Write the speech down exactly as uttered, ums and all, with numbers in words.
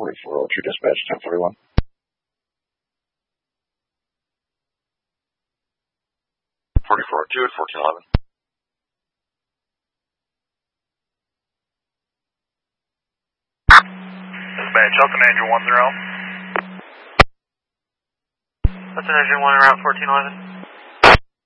forty-four oh two dispatch ten forty-one. forty-four oh two at fourteen eleven. Dispatch, Delta Manager one zero. Delta Manager one route fourteen eleven.